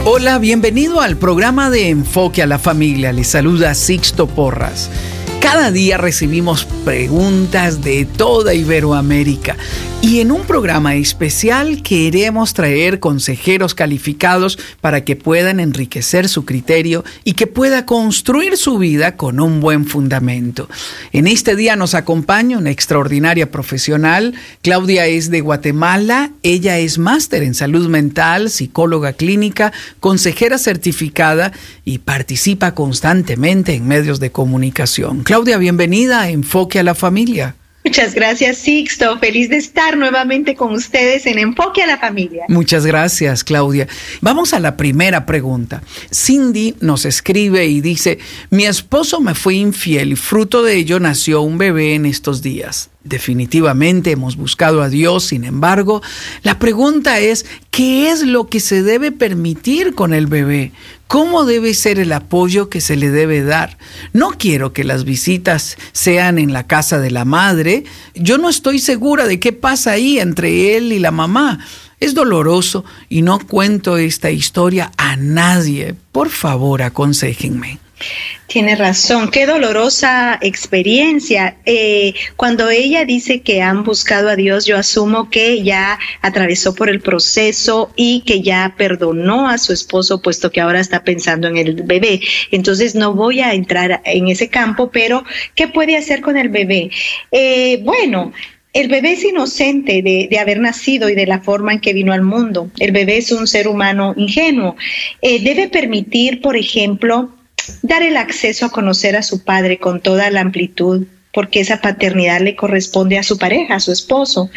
Hola, bienvenido al programa de Enfoque a la Familia. Les saluda Sixto Porras. Cada día recibimos preguntas de toda Iberoamérica y en un programa especial queremos traer consejeros calificados para que puedan enriquecer su criterio y que pueda construir su vida con un buen fundamento. En este día nos acompaña una extraordinaria profesional. Claudia es de Guatemala. Ella es máster en salud mental, psicóloga clínica, consejera certificada y participa constantemente en medios de comunicación. Claudia, bienvenida a Enfoque a la Familia. Muchas gracias, Sixto. Feliz de estar nuevamente con ustedes en Enfoque a la Familia. Muchas gracias, Claudia. Vamos a la primera pregunta. Cindy nos escribe y dice: mi esposo me fue infiel y fruto de ello nació un bebé en estos días. Definitivamente hemos buscado a Dios, sin embargo, la pregunta es: ¿qué es lo que se debe permitir con el bebé? ¿Cómo debe ser el apoyo que se le debe dar? No quiero que las visitas sean en la casa de la madre. Yo no estoy segura de qué pasa ahí entre él y la mamá. Es doloroso y no cuento esta historia a nadie. Por favor, aconséjenme. Tiene razón, qué dolorosa experiencia. Cuando ella dice que han buscado a Dios, yo asumo que ya atravesó por el proceso y que ya perdonó a su esposo, puesto que ahora está pensando en el bebé. Entonces no voy a entrar en ese campo, pero ¿qué puede hacer con el bebé? Bueno, el bebé es inocente de haber nacido y de la forma en que vino al mundo. El bebé es un ser humano ingenuo. Debe permitir, por ejemplo, dar el acceso a conocer a su padre con toda la amplitud, porque esa paternidad le corresponde a su pareja, a su esposo.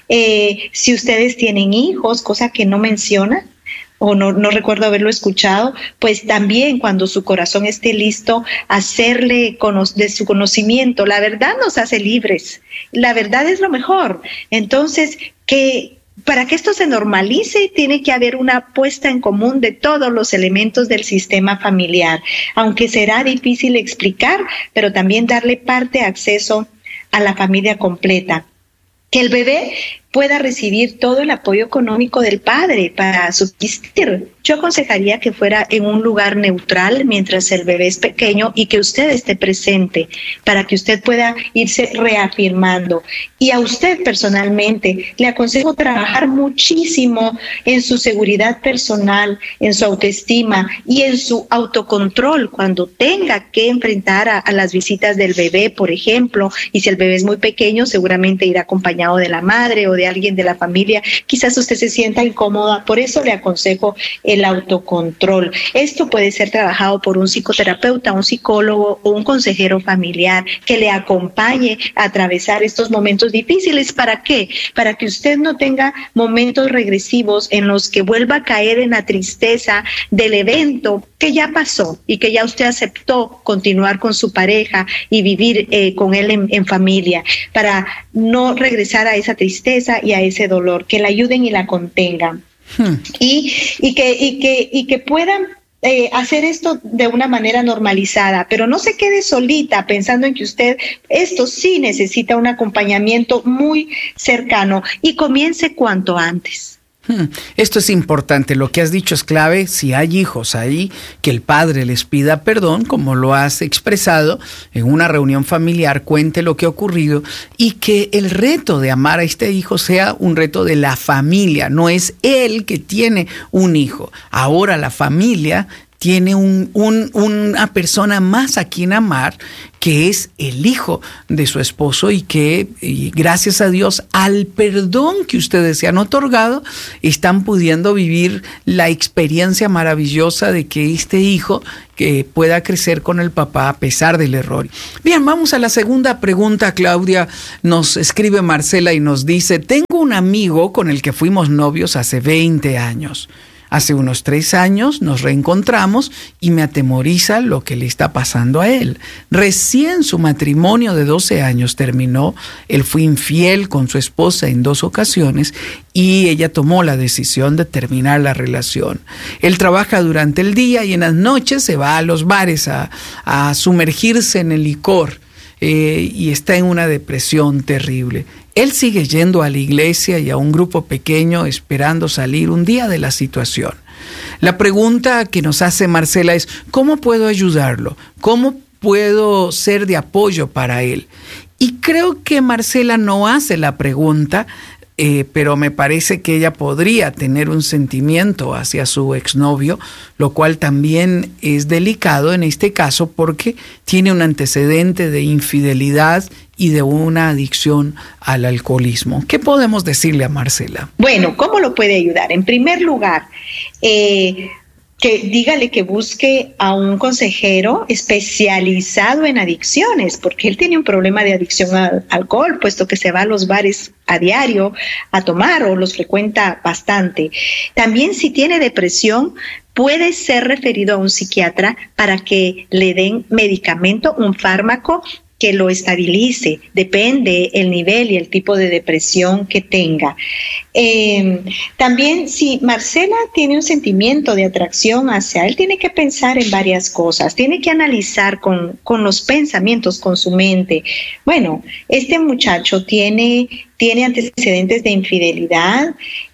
Si ustedes tienen hijos, cosa que no menciona, o no recuerdo haberlo escuchado, pues también cuando su corazón esté listo, hacerle de su conocimiento. La verdad nos hace libres, la verdad es lo mejor. Entonces, para que esto se normalice, tiene que haber una puesta en común de todos los elementos del sistema familiar, aunque será difícil explicar, pero también darle acceso a la familia completa. Que el bebé pueda recibir todo el apoyo económico del padre para subsistir. Yo aconsejaría que fuera en un lugar neutral mientras el bebé es pequeño y que usted esté presente para que usted pueda irse reafirmando. Y a usted personalmente le aconsejo trabajar muchísimo en su seguridad personal, en su autoestima y en su autocontrol cuando tenga que enfrentar a las visitas del bebé, por ejemplo. Y si el bebé es muy pequeño, seguramente irá acompañado de la madre o de alguien de la familia. Quizás usted se sienta incómoda, por eso le aconsejo el autocontrol. Esto puede ser trabajado por un psicoterapeuta, un psicólogo o un consejero familiar que le acompañe a atravesar estos momentos difíciles. ¿Para qué? Para que usted no tenga momentos regresivos en los que vuelva a caer en la tristeza del evento que ya pasó y que ya usted aceptó continuar con su pareja y vivir con él en familia, para no regresar a esa tristeza y a ese dolor, que la ayuden y la contengan. Y que puedan hacer esto de una manera normalizada, pero no se quede solita pensando en que esto sí necesita un acompañamiento muy cercano y comience cuanto antes. Esto es importante, lo que has dicho es clave. Si hay hijos ahí, que el padre les pida perdón, como lo has expresado en una reunión familiar, cuente lo que ha ocurrido y que el reto de amar a este hijo sea un reto de la familia. No es él que tiene un hijo, ahora la familia tiene una persona más a quien amar, que es el hijo de su esposo y gracias a Dios, al perdón que ustedes se han otorgado, están pudiendo vivir la experiencia maravillosa de que este hijo que pueda crecer con el papá a pesar del error. Bien, vamos a la segunda pregunta. Claudia, nos escribe Marcela y nos dice: tengo un amigo con el que fuimos novios hace 20 años. Hace unos 3 años nos reencontramos y me atemoriza lo que le está pasando a él. Recién su matrimonio de 12 años terminó, él fue infiel con su esposa en 2 ocasiones y ella tomó la decisión de terminar la relación. Él trabaja durante el día y en las noches se va a los bares a sumergirse en el licor. Y está en una depresión terrible. Él sigue yendo a la iglesia y a un grupo pequeño esperando salir un día de la situación. La pregunta que nos hace Marcela es, ¿cómo puedo ayudarlo? ¿Cómo puedo ser de apoyo para él? Y creo que Marcela no hace la pregunta, pero me parece que ella podría tener un sentimiento hacia su exnovio, lo cual también es delicado en este caso porque tiene un antecedente de infidelidad y de una adicción al alcoholismo. ¿Qué podemos decirle a Marcela? Bueno, ¿cómo lo puede ayudar? En primer lugar, que dígale que busque a un consejero especializado en adicciones, porque él tiene un problema de adicción al alcohol, puesto que se va a los bares a diario a tomar o los frecuenta bastante. También si tiene depresión, puede ser referido a un psiquiatra para que le den medicamento, un fármaco que lo estabilice, depende el nivel y el tipo de depresión que tenga. También si Marcela tiene un sentimiento de atracción hacia él, tiene que pensar en varias cosas, tiene que analizar con los pensamientos, con su mente. Bueno, este muchacho tiene antecedentes de infidelidad,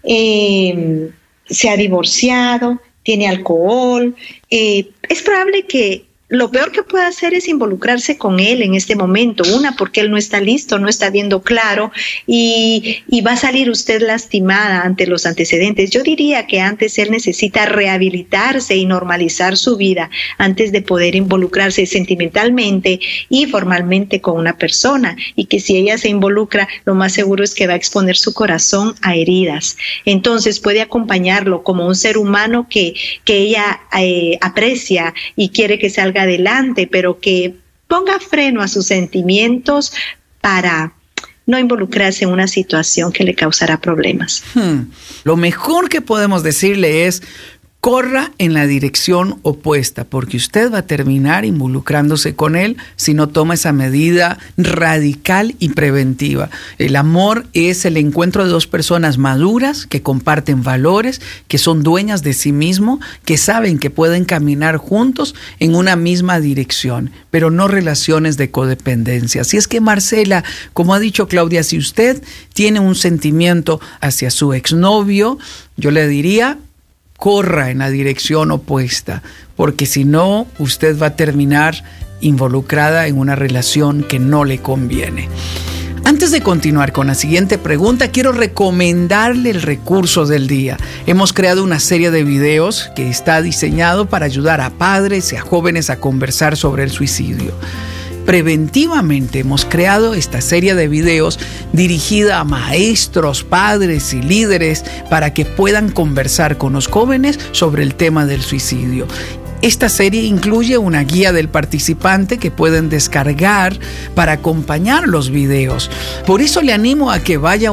se ha divorciado, tiene alcohol, es probable que lo peor que puede hacer es involucrarse con él en este momento. Una, porque él no está listo, no está viendo claro y va a salir usted lastimada ante los antecedentes. Yo diría que antes él necesita rehabilitarse y normalizar su vida antes de poder involucrarse sentimentalmente y formalmente con una persona. Y que si ella se involucra, lo más seguro es que va a exponer su corazón a heridas. Entonces puede acompañarlo como un ser humano que ella aprecia y quiere que salga adelante, pero que ponga freno a sus sentimientos para no involucrarse en una situación que le causará problemas. Lo mejor que podemos decirle es: corra en la dirección opuesta, porque usted va a terminar involucrándose con él si no toma esa medida radical y preventiva. El amor es el encuentro de dos personas maduras que comparten valores, que son dueñas de sí mismo, que saben que pueden caminar juntos en una misma dirección, pero no relaciones de codependencia. Así es que, Marcela, como ha dicho Claudia, si usted tiene un sentimiento hacia su exnovio, yo le diría: corra en la dirección opuesta, porque si no, usted va a terminar involucrada en una relación que no le conviene. Antes de continuar con la siguiente pregunta, quiero recomendarle el recurso del día. Hemos creado una serie de videos que está diseñado para ayudar a padres y a jóvenes a conversar sobre el suicidio. Preventivamente hemos creado esta serie de videos dirigida a maestros, padres y líderes para que puedan conversar con los jóvenes sobre el tema del suicidio. Esta serie incluye una guía del participante que pueden descargar para acompañar los videos. Por eso le animo a que vaya a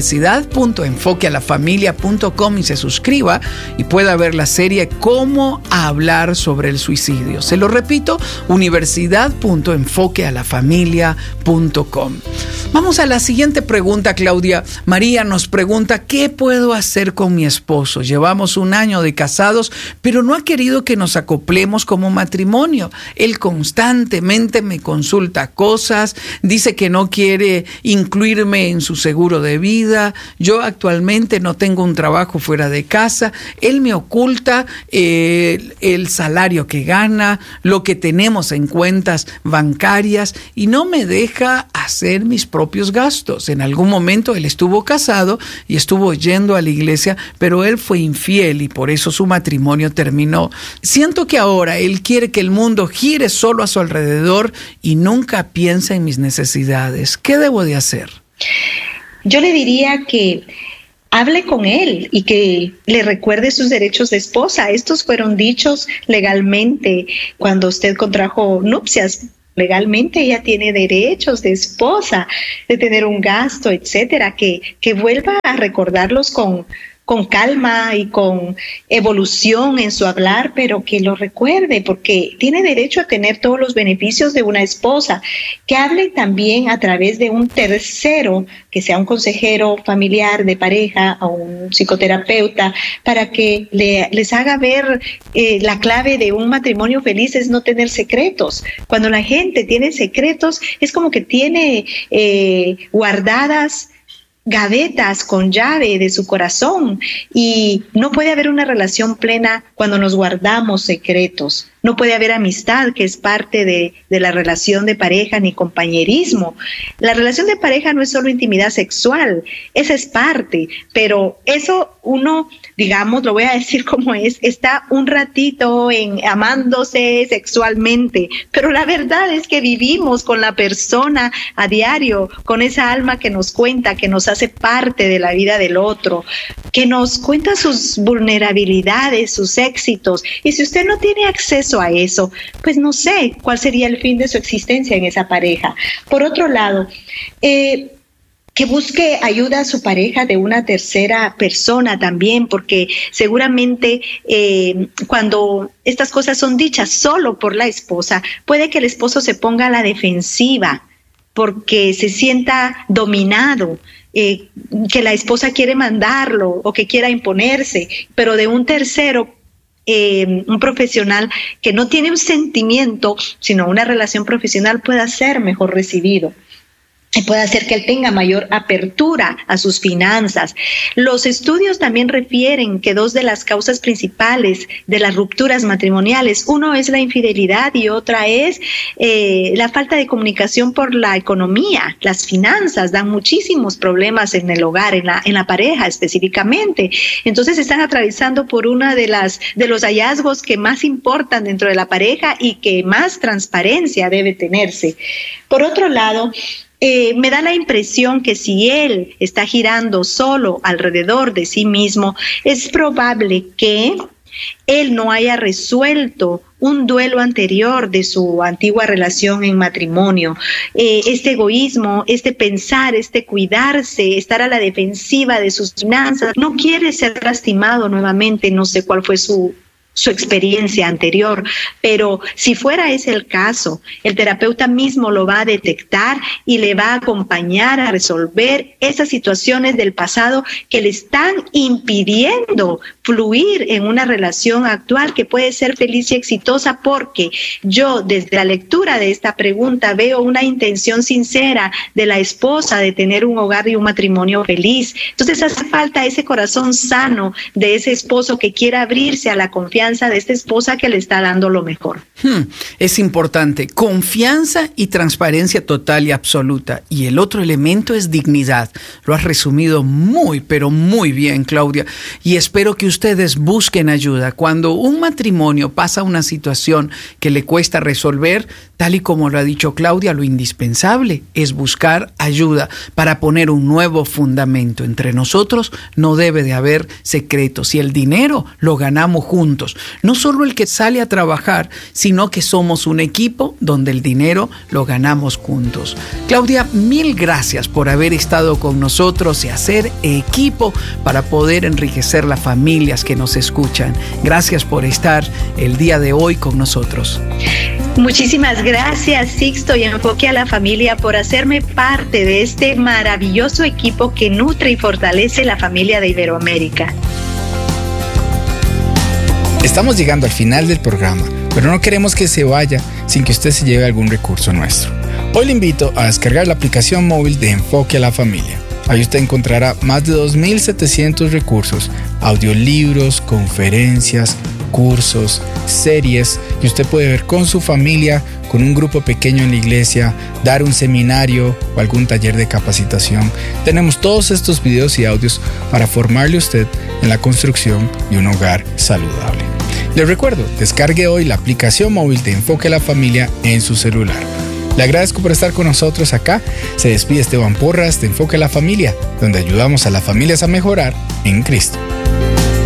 universidad.enfoquealafamilia.com y se suscriba y pueda ver la serie Cómo hablar sobre el suicidio. Se lo repito, universidad.enfoquealafamilia.com. Vamos a la siguiente pregunta, Claudia. María nos pregunta: ¿qué puedo hacer con mi esposo? Llevamos 1 año de casados, pero no ha querido que nos acoplemos como matrimonio. Él constantemente me consulta cosas, dice que no quiere incluirme en su seguro de vida. Yo actualmente no tengo un trabajo fuera de casa. Él me oculta el salario que gana, lo que tenemos en cuentas bancarias y no me deja hacer mis propios gastos. En algún momento él estuvo casado y estuvo yendo a la iglesia, pero él fue infiel y por eso su matrimonio terminó. Siento que ahora él quiere que el mundo gire solo a su alrededor y nunca piensa en mis necesidades. ¿Qué debo de hacer? Yo le diría que hable con él y que le recuerde sus derechos de esposa. Estos fueron dichos legalmente cuando usted contrajo nupcias. Legalmente ella tiene derechos de esposa, de tener un gasto, etcétera, que vuelva a recordarlos con calma y con evolución en su hablar, pero que lo recuerde, porque tiene derecho a tener todos los beneficios de una esposa. Que hable también a través de un tercero, que sea un consejero familiar de pareja o un psicoterapeuta, para que les haga ver la clave de un matrimonio feliz es no tener secretos. Cuando la gente tiene secretos, es como que tiene guardadas gavetas con llave de su corazón, y no puede haber una relación plena cuando nos guardamos secretos. No puede haber amistad, que es parte de la relación de pareja, ni compañerismo. La relación de pareja no es solo intimidad sexual, esa es parte, pero eso uno, digamos, lo voy a decir como es, está un ratito amándose sexualmente, pero la verdad es que vivimos con la persona a diario, con esa alma que nos cuenta, que nos hace parte de la vida del otro, que nos cuenta sus vulnerabilidades, sus éxitos, y si usted no tiene acceso a eso, pues no sé cuál sería el fin de su existencia en esa pareja. Por otro lado, que busque ayuda a su pareja de una tercera persona también, porque seguramente cuando estas cosas son dichas solo por la esposa, puede que el esposo se ponga a la defensiva porque se sienta dominado, que la esposa quiere mandarlo o que quiera imponerse, pero de un tercero, un profesional que no tiene un sentimiento, sino una relación profesional, pueda ser mejor recibido. Y puede hacer que él tenga mayor apertura a sus finanzas. Los estudios también refieren que 2 de las causas principales de las rupturas matrimoniales, uno es la infidelidad y otra es la falta de comunicación por la economía. Las finanzas dan muchísimos problemas en el hogar, en la pareja específicamente. Entonces están atravesando por una de los hallazgos que más importan dentro de la pareja y que más transparencia debe tenerse. Por otro lado, me da la impresión que si él está girando solo alrededor de sí mismo, es probable que él no haya resuelto un duelo anterior de su antigua relación en matrimonio. Este egoísmo, este pensar, este cuidarse, estar a la defensiva de sus finanzas, no quiere ser lastimado nuevamente. No sé cuál fue su experiencia anterior, pero si fuera ese el caso, el terapeuta mismo lo va a detectar y le va a acompañar a resolver esas situaciones del pasado que le están impidiendo fluir en una relación actual que puede ser feliz y exitosa, porque yo desde la lectura de esta pregunta veo una intención sincera de la esposa de tener un hogar y un matrimonio feliz. Entonces hace falta ese corazón sano de ese esposo que quiera abrirse a la confianza de esta esposa que le está dando lo mejor. Es importante, confianza y transparencia total y absoluta. Y el otro elemento es dignidad. Lo has resumido muy, pero muy bien, Claudia. Y espero que ustedes busquen ayuda. Cuando un matrimonio pasa una situación que le cuesta resolver, tal y como lo ha dicho Claudia, lo indispensable es buscar ayuda para poner un nuevo fundamento. Entre nosotros no debe de haber secretos y el dinero lo ganamos juntos. No solo el que sale a trabajar, sino que somos un equipo donde el dinero lo ganamos juntos. Claudia, mil gracias por haber estado con nosotros y hacer equipo para poder enriquecer las familias que nos escuchan. Gracias por estar el día de hoy con nosotros. Muchísimas gracias, Sixto y Enfoque a la Familia, por hacerme parte de este maravilloso equipo que nutre y fortalece la familia de Iberoamérica. Estamos llegando al final del programa, pero no queremos que se vaya sin que usted se lleve algún recurso nuestro. Hoy le invito a descargar la aplicación móvil de Enfoque a la Familia. Ahí usted encontrará más de 2.700 recursos, audiolibros, conferencias, cursos, series que usted puede ver con su familia, con un grupo pequeño en la iglesia, dar un seminario o algún taller de capacitación. Tenemos todos estos videos y audios para formarle a usted en la construcción de un hogar saludable. Les recuerdo, descargue hoy la aplicación móvil de Enfoque a la Familia en su celular. Le agradezco por estar con nosotros acá. Se despide Esteban Porras de Enfoque a la Familia, donde ayudamos a las familias a mejorar en Cristo.